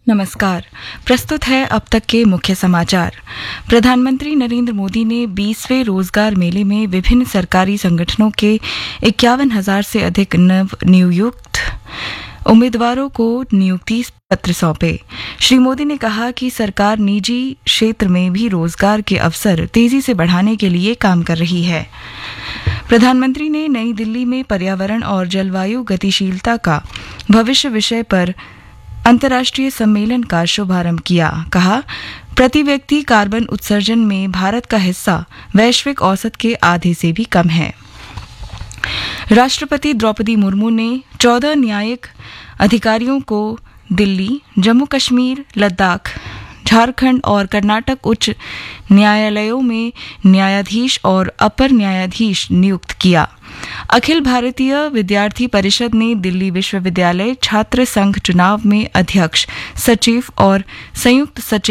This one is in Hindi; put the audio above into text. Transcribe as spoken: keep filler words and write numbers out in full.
नमस्कार। प्रस्तुत है अब तक के मुख्य समाचार। प्रधानमंत्री नरेंद्र मोदी ने बीसवें रोजगार मेले में विभिन्न सरकारी संगठनों के इक्यावन हजार से अधिक नव नियुक्त उम्मीदवारों को नियुक्ति पत्र सौंपे। श्री मोदी ने कहा कि सरकार निजी क्षेत्र में भी रोजगार के अवसर तेजी से बढ़ाने के लिए काम कर रही है। प्रधानमंत्री ने नई दिल्ली में पर्यावरण और जलवायु गतिशीलता का भविष्य विषय पर अंतर्राष्ट्रीय सम्मेलन का शुभारंभ किया। कहा, प्रति व्यक्ति कार्बन उत्सर्जन में भारत का हिस्सा वैश्विक औसत के आधे से भी कम है। राष्ट्रपति द्रौपदी मुर्मू ने चौदह न्यायिक अधिकारियों को दिल्ली, जम्मू कश्मीर, लद्दाख, झारखंड और कर्नाटक उच्च न्यायालयों में न्यायाधीश और अपर न्यायाधीश नियुक्त किया। अखिल भारतीय विद्यार्थी परिषद ने दिल्ली विश्वविद्यालय छात्र संघ चुनाव में अध्यक्ष, सचिव और संयुक्त सचिव